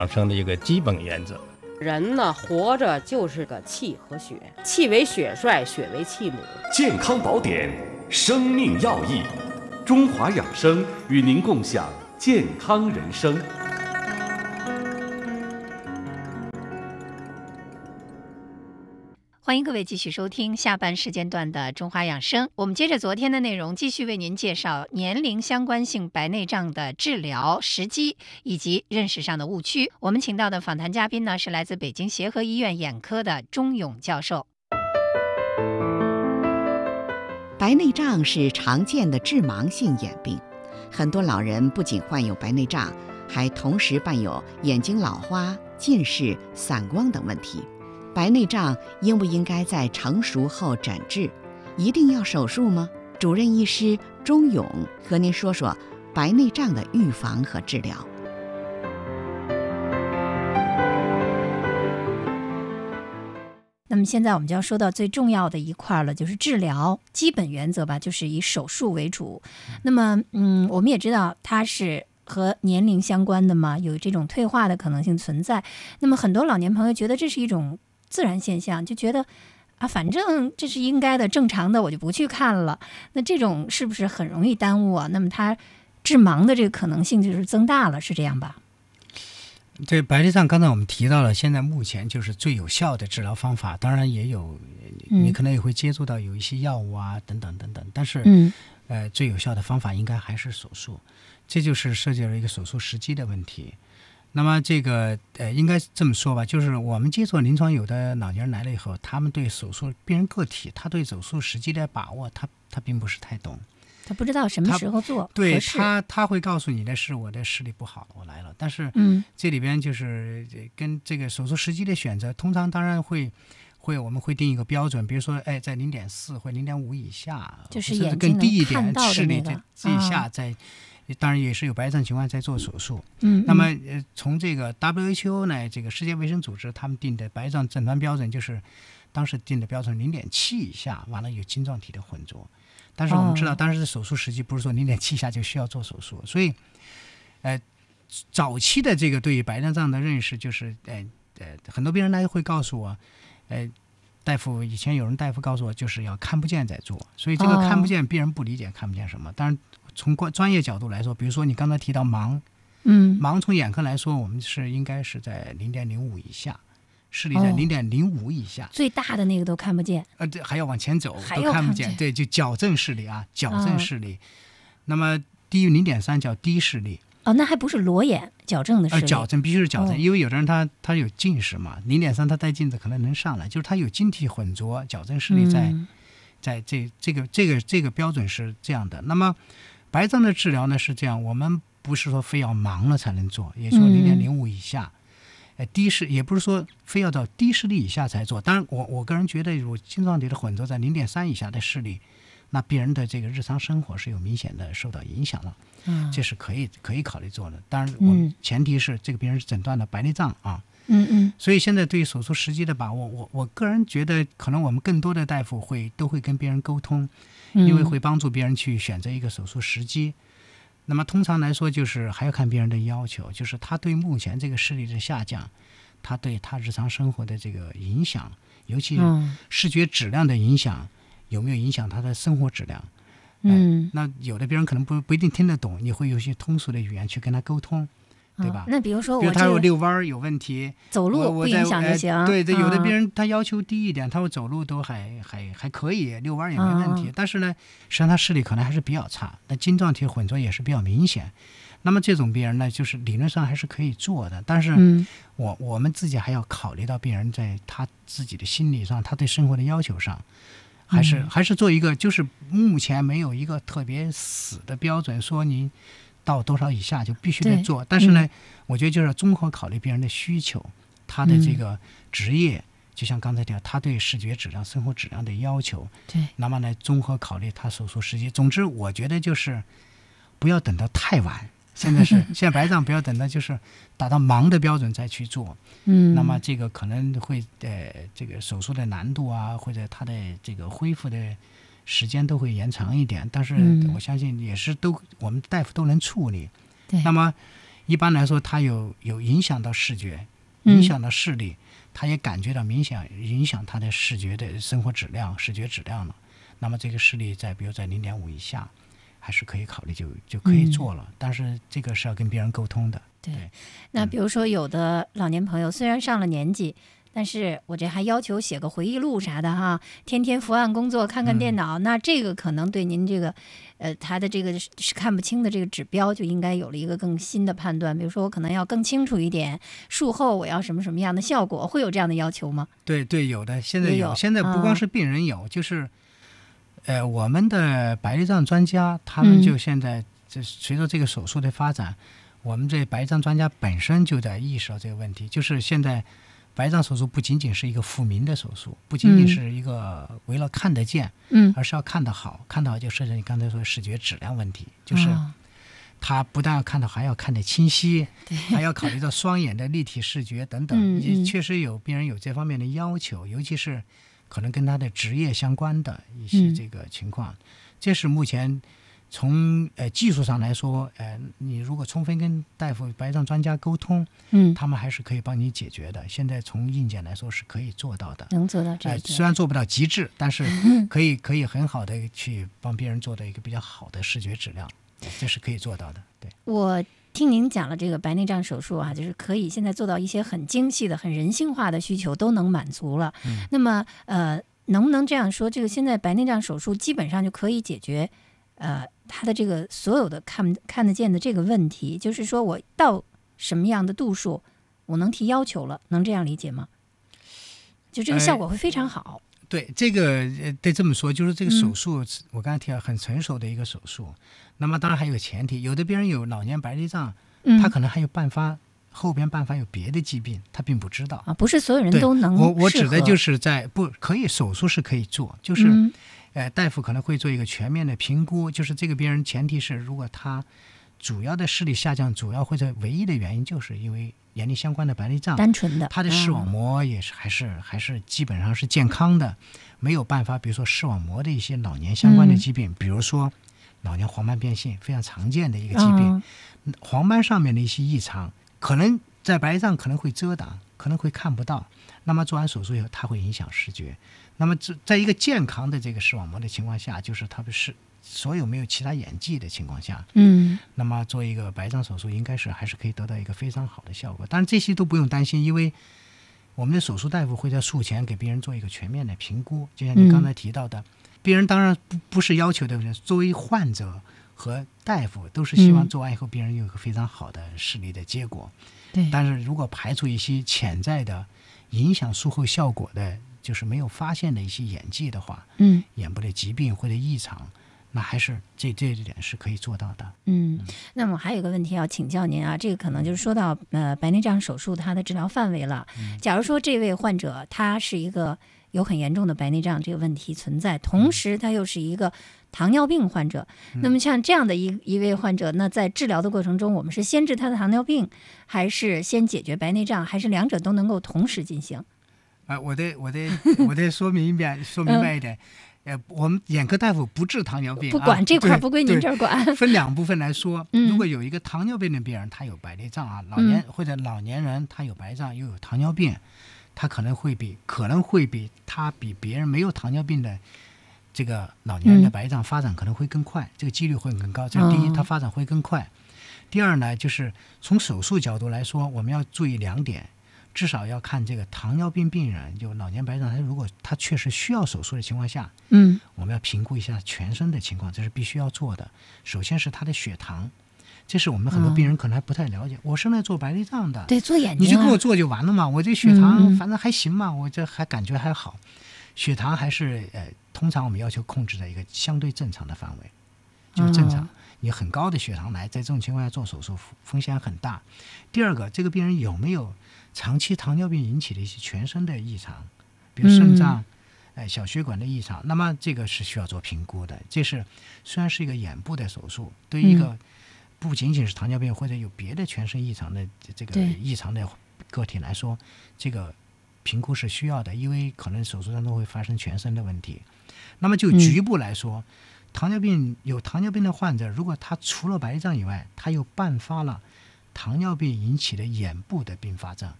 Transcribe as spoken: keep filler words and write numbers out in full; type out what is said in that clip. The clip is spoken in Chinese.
养生的一个基本原则。 人呢，活着就是个气和血，气为血帅，血为气母。 健康宝典，生命要义，中华养生与您共享健康人生。 欢迎各位继续收听下半时间段的中华养生。我们接着昨天的内容，继续为您介绍年龄相关性白内障的治疗时机以及认识上的误区。我们请到的访谈嘉宾呢，是来自北京协和医院眼科的钟勇教授。 白内障是常见的致盲性眼病，很多老人不仅患有白内障，还同时伴有眼睛老花、近视、散光等问题。白内障应不应该在成熟后诊治？一定要手术吗？主任医师钟勇和您说说白内障的预防和治疗。 那么现在我们就要说到最重要的一块了，就是治疗基本原则吧，就是以手术为主。那么，嗯，我们也知道它是和年龄相关的嘛，有这种退化的可能性存在。那么很多老年朋友觉得这是一种自然现象，就觉得啊，反正这是应该的、正常的，我就不去看了。那这种是不是很容易耽误啊？那么它致盲的这个可能性就是增大了，是这样吧？ 对，白内障刚才我们提到了，现在目前就是最有效的治疗方法，当然也有，你可能也会接触到有一些药物啊，等等等等，但是，嗯，呃，最有效的方法应该还是手术，这就是涉及了一个手术时机的问题。那么这个呃，应该这么说吧，就是我们接触临床有的老年人来了以后，他们对手术病人个体，他对手术时机的把握，他他并不是太懂， 他不知道什么时候做， 对他他会告诉你的是我的视力不好，我来了，但是嗯，这里边就是跟这个手术时机的选择，通常当然会会我们会定一个标准，比如说哎，在零点四或零点五以下， 就是眼睛更低一点能看到的视力那个这以下在。当然也是有白内障情况在做手术， 嗯， 那么呃，从这个 W H O 呢，这个世界卫生组织他们定的白内障诊断标准就是当时定的标准零点七以下，完了有晶状体的混浊。但是我们知道，当时的手术时机不是说零点七以下就需要做手术，所以，呃，早期的这个对于白内障的认识就是，呃呃，很多病人来会告诉我，呃。大夫以前有人大夫告诉我，就是要看不见再做，所以这个看不见，病人不理解看不见什么。当然，从专业角度来说，比如说你刚才提到盲，嗯，盲从眼科来说，我们是应该是在零点零五以下，视力在零点零五以下， 最大的那个都看不见， 呃，还要往前走都看不见，对，就矫正视力啊，矫正视力。那么低于零点三叫低视力。 哦，那还不是裸眼矫正的视力， 呃，矫正必须是矫正， 哦、 因为有的人他他有近视嘛，零点三他戴镜子可能能上来，就是他有晶体混浊，矫正视力在、嗯、在这这个这个这个标准是这样的。那么白障的治疗呢是这样，我们不是说非要盲了才能做，也说零点零五以下，呃、嗯，低视也不是说非要到低视力以下才做。当然我，我我个人觉得，如果晶状体的混浊在零点三以下的视力，那病人的这个日常生活是有明显的受到影响了，嗯，这是可以可以考虑做的。当然，我们前提是这个病人是诊断的白内障啊，嗯嗯。所以现在对于手术时机的把握，我我个人觉得，可能我们更多的大夫会都会跟病人沟通，因为会帮助病人去选择一个手术时机。那么通常来说，就是还要看病人的要求，就是他对目前这个视力的下降，他对他日常生活的这个影响，尤其视觉质量的影响。有没有影响他的生活质量？嗯、呃，那有的病人可能不不一定听得懂，你会有些通俗的语言去跟他沟通，对吧？ 哦、那比如说我、 这个，比如他有遛弯有问题， 走路不影响就行。 呃、对，有的病人他要求低一点，他会走路都还还还可以，遛弯也没问题。哦、但是呢，实际上他视力可能还是比较差，那晶状体混浊也是比较明显。那么这种病人呢，就是理论上还是可以做的，但是我、嗯、我们自己还要考虑到病人在他自己的心理上，他对生活的要求上。还是还是做一个，就是目前没有一个特别死的标准，说你到多少以下就必须得做。但是呢、嗯，我觉得就是综合考虑病人的需求，他的这个职业，嗯、就像刚才讲，他对视觉质量、生活质量的要求，对，那么呢，综合考虑他手术时机。总之，我觉得就是不要等到太晚。现在是现在白障不要等到就是达到盲的标准再去做，嗯，那么这个可能会呃这个手术的难度啊，或者它的这个恢复的时间都会延长一点，但是我相信也是都我们大夫都能处理。对，那么一般来说它有有影响到视觉， 嗯影响到视力，他也感觉到明显影响他的视觉的生活质量、视觉质量了。那么这个视力在比如在零点五以下，还是可以考虑就就可以做了、嗯。但是这个是要跟别人沟通的。 对， 对那比如说有的老年朋友虽然上了年纪，但是我这还要求写个回忆录啥的哈，天天伏案工作，看看电脑，嗯、那这个可能对您这个，呃，他的这个是看不清的这个指标，就应该有了一个更新的判断。比如说，我可能要更清楚一点，术后我要什么什么样的效果，会有这样的要求吗？ 对对，有的，现在有， 有现在不光是病人有，啊、就是，呃，我们的白内障专家，他们就现在，这随着这个手术的发展，嗯、我们这白内障专家本身就在意识到这个问题，就是现在。白内障手术不仅仅是一个复明的手术，不仅仅是一个为了看得见，嗯，而是要看得好，看得好就涉及你刚才说的视觉质量问题，就是它不但要看得好，还要看得清晰，还要考虑到双眼的立体视觉等等，也确实有病人有这方面的要求，尤其是可能跟他的职业相关的一些这个情况，嗯、这是目前。从呃技术上来说，呃，你如果充分跟大夫、白内障专家沟通，嗯，他们还是可以帮你解决的。现在从硬件来说是可以做到的， 能做到这个、呃。 虽然做不到极致，但是可以可以很好的去帮别人做到一个比较好的视觉质量，这是可以做到的。对， 我听您讲了这个白内障手术啊，就是可以现在做到一些很精细的、很人性化的需求都能满足了。嗯、那么呃，能不能这样说？这个现在白内障手术基本上就可以解决。呃，他的这个所有的看看得见的这个问题，就是说我到什么样的度数，我能提要求了，能这样理解吗？就这个效果会非常好。 呃、对，这个得这么说，就是这个手术，嗯、我刚才提到很成熟的一个手术。那么当然还有个前提，有的病人有老年白内障，嗯、他可能还有伴发后边伴发有别的疾病，他并不知道啊，不是所有人都能。 我我指的就是在不可以手术是可以做，就是。嗯呃，大夫可能会做一个全面的评估，就是这个病人前提是，如果他主要的视力下降，主要或者唯一的原因就是因为眼力相关的白内障， 单纯的， 他的视网膜也是、嗯、还是还是基本上是健康的，没有办法，比如说视网膜的一些老年相关的疾病，嗯、比如说老年黄斑变性，非常常见的一个疾病，嗯、黄斑上面的一些异常，可能在白内障可能会遮挡，可能会看不到，那么做完手术以后，它会影响视觉。那么在一个健康的这个视网膜的情况下，就是它不是所有没有其他眼疾的情况下，嗯，那么做一个白内障手术应该是还是可以得到一个非常好的效果。当然这些都不用担心，因为我们的手术大夫会在术前给病人做一个全面的评估，就像你刚才提到的，嗯、病人当然不不是要求的，作为患者和大夫都是希望做完以后病人有一个非常好的视力的结果。 对， 但是如果排除一些潜在的影响术后效果的，就是没有发现的一些眼疾的话，嗯，眼部的疾病或者异常，那还是这这一点是可以做到的。 嗯，那么还有一个问题要请教您啊，这个可能就是说到呃白内障手术它的治疗范围了。嗯、假如说这位患者他是一个有很严重的白内障这个问题存在，同时他又是一个糖尿病患者，嗯、那么像这样的一一位患者，那在治疗的过程中，我们是先治他的糖尿病，还是先解决白内障，还是两者都能够同时进行？ 啊，我得我得我得说明一遍，说明白一点。呃，我们眼科大夫不治糖尿病， 不管、啊、这块不归您这儿管。 分两部分来说，嗯、如果有一个糖尿病的病人，他有白内障啊，老年、嗯、或者老年人他有白障又有糖尿病，他可能会比可能会比他比别人没有糖尿病的这个老年人的白障发展可能会更快，嗯、这个几率会更高。这是第一，他发展会更快。第二呢，就是从手术角度来说，我们要注意两点。至少要看这个糖尿病病人，就老年白障，他如果他确实需要手术的情况下，嗯，我们要评估一下全身的情况，这是必须要做的。首先是他的血糖，这是我们很多病人可能还不太了解。嗯、我是来做白内障的， 对，做眼睛、啊， 你就给我做就完了嘛，我这血糖反正还行嘛，嗯、我这还感觉还好，血糖还是呃，通常我们要求控制在一个相对正常的范围，就是正常。嗯你很高的血糖来，在这种情况下做手术风险很大。第二个，这个病人有没有长期糖尿病引起的一些全身的异常，比如肾脏、嗯呃、小血管的异常，那么这个是需要做评估的。这是虽然是一个眼部的手术，对一个不仅仅是糖尿病或者有别的全身异常的这个异常的个体来说，这个评估是需要的，因为可能手术当中会发生全身的问题。那么就局部来说、嗯糖尿病有糖尿病的患者，如果他除了白内障以外，他又伴发了糖尿病引起的眼部的并发症。